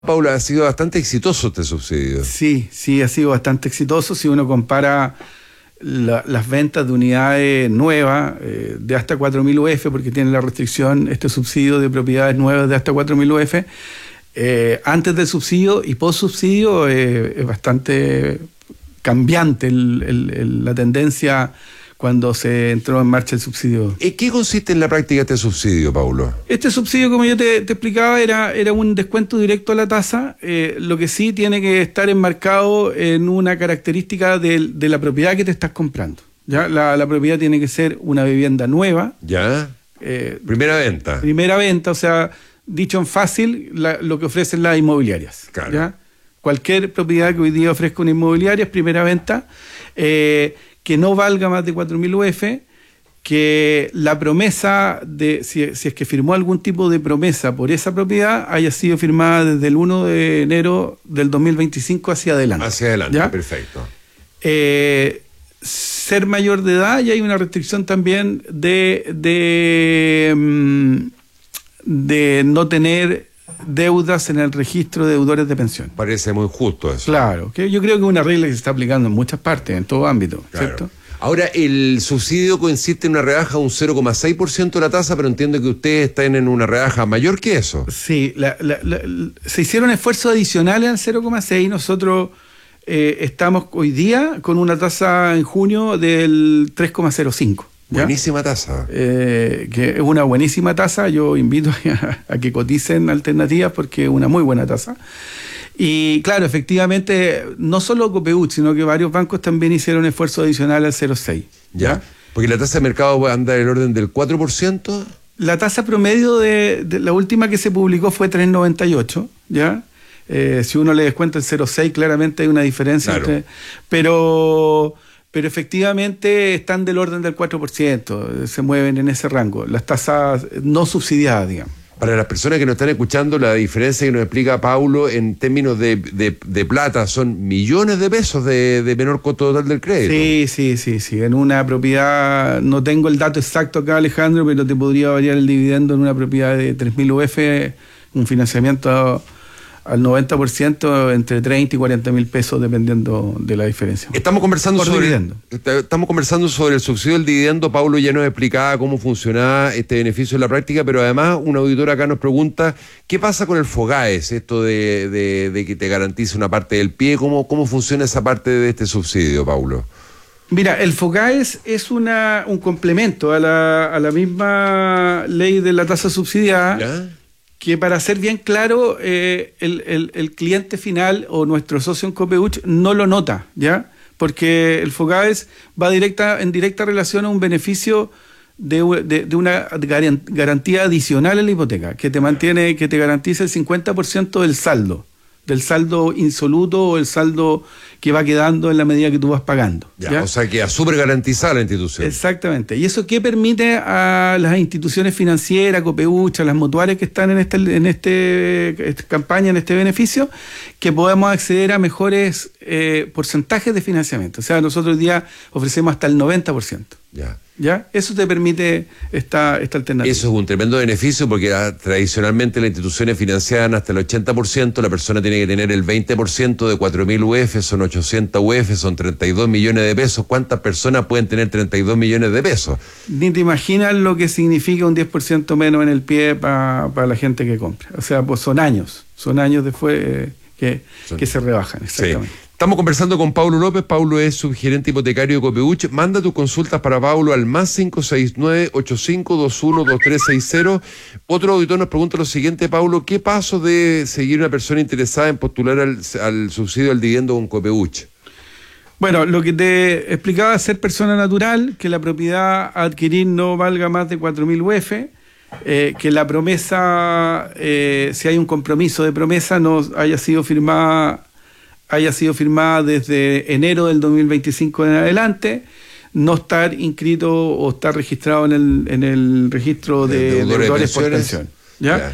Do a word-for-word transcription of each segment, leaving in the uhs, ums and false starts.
Paula, ha sido bastante exitoso este subsidio. Sí, sí, ha sido bastante exitoso. Si uno compara la, las ventas de unidades nuevas eh, de hasta cuatro mil U F, porque tiene la restricción, este subsidio de propiedades nuevas de hasta cuatro mil U F, eh, antes del subsidio y post subsidio eh, es bastante cambiante el, el, el, la tendencia cuando se entró en marcha el subsidio. ¿En qué consiste en la práctica este subsidio, Paulo? Este subsidio, como yo te, te explicaba, era, era un descuento directo a la tasa, eh, lo que sí tiene que estar enmarcado en una característica de, de la propiedad que te estás comprando. ¿Ya? La, la propiedad tiene que ser una vivienda nueva. ¿Ya? Eh, primera venta. Primera venta, o sea, dicho en fácil, la, lo que ofrecen las inmobiliarias. Claro. ¿Ya? Cualquier propiedad que hoy día ofrezca una inmobiliaria es primera venta. Eh, que no valga más de cuatro mil U F, que la promesa, de si, si es que firmó algún tipo de promesa por esa propiedad, haya sido firmada desde el primero de enero del dos mil veinticinco hacia adelante. Hacia adelante, ¿ya? Perfecto. Eh, ser mayor de edad, y hay una restricción también de, de, de no tener deudas en el registro de deudores de pensión. Parece muy justo eso. Claro, que yo creo que es una regla que se está aplicando en muchas partes, en todo ámbito, claro. ¿cierto? Ahora, el subsidio consiste en una rebaja de un cero coma seis por ciento de la tasa, pero entiendo que ustedes están en una rebaja mayor que eso. Sí, la, la, la, se hicieron esfuerzos adicionales al cero coma seis. Nosotros eh, estamos hoy día con una tasa en junio del tres coma cero cinco. ¿Ya? Buenísima tasa. Eh, que es una buenísima tasa. Yo invito a, a que coticen alternativas porque es una muy buena tasa. Y claro, efectivamente, no solo Copeuch, sino que varios bancos también hicieron esfuerzo adicional al cero coma seis. ¿Ya? ¿Ya? Porque la tasa de mercado anda en el orden del cuatro por ciento. La tasa promedio de, de la última que se publicó fue tres coma noventa y ocho, ¿ya? Eh, si uno le descuenta el cero coma seis, claramente hay una diferencia. Claro. Entre, pero... pero efectivamente están del orden del cuatro por ciento, se mueven en ese rango, las tasas no subsidiadas, digamos. Para las personas que nos están escuchando, la diferencia que nos explica Paulo en términos de, de, de plata son millones de pesos de, de menor costo total del crédito. Sí, sí, sí, sí. En una propiedad, no tengo el dato exacto acá, Alejandro, pero te podría variar el dividendo en una propiedad de tres mil U F, un financiamiento al noventa por ciento entre treinta y cuarenta mil pesos dependiendo de la diferencia. Estamos conversando Por sobre dividendo. Estamos conversando sobre el subsidio del dividendo. Paulo ya nos explicaba cómo funcionaba este beneficio en la práctica, pero además un auditor acá nos pregunta ¿qué pasa con el FOGAES? Esto de, de, de que te garantice una parte del pie, ¿cómo, cómo funciona esa parte de este subsidio, Paulo? Mira, el FOGAES es una, un complemento a la, a la misma ley de la tasa subsidiada. ¿Ya? Que para ser bien claro, eh, el, el, el cliente final o nuestro socio en Copeuch no lo nota, ¿ya? Porque el FOGAES va directa, en directa relación a un beneficio de, de, de una garantía adicional en la hipoteca, que te mantiene, que te garantiza el cincuenta por ciento del saldo, del saldo insoluto o el saldo que va quedando en la medida que tú vas pagando. Ya, ¿ya? O sea, que súper garantizada la institución. Exactamente. ¿Y eso qué permite a las instituciones financieras, Copeuch, a las mutuarias que están en este, en este esta campaña, en este beneficio? Que podamos acceder a mejores eh, porcentajes de financiamiento. O sea, nosotros hoy día ofrecemos hasta el noventa por ciento. Ya. ¿Ya? Eso te permite esta, esta alternativa. Eso es un tremendo beneficio porque ah, tradicionalmente las instituciones financiaban hasta el ochenta por ciento, la persona tiene que tener el veinte por ciento de cuatro mil U F, son ochocientos U F, son treinta y dos millones de pesos. ¿Cuántas personas pueden tener treinta y dos millones de pesos? Ni te imaginas lo que significa un diez por ciento menos en el pie para pa la gente que compra. O sea, pues son años, son años después eh, que, son... que se rebajan, exactamente. Sí. Estamos conversando con Paulo López. Paulo es subgerente hipotecario de Copeuch. Manda tus consultas para Paulo al más cinco seis nueve, ocho cinco dos uno, dos tres seis cero. Otro auditor nos pregunta lo siguiente, Paulo, ¿qué paso debe seguir una persona interesada en postular al, al subsidio al dividendo con Copeuch? Bueno, lo que te explicaba es ser persona natural, que la propiedad a adquirir no valga más de cuatro mil U F, eh, que la promesa, eh, si hay un compromiso de promesa, no haya sido firmada haya sido firmada desde enero del dos mil veinticinco en adelante, no estar inscrito o estar registrado en el, en el registro de, de deudores por pensión. ¿Ya? Yeah.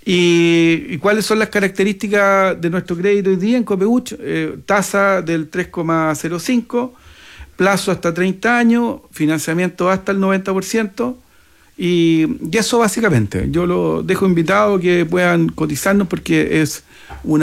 Y, ¿Y cuáles son las características de nuestro crédito hoy día en Copeuch? Eh, tasa del tres coma cero cinco, plazo hasta treinta años, financiamiento hasta el noventa por ciento, y, y eso básicamente. Yo lo dejo invitado que puedan cotizarnos porque es una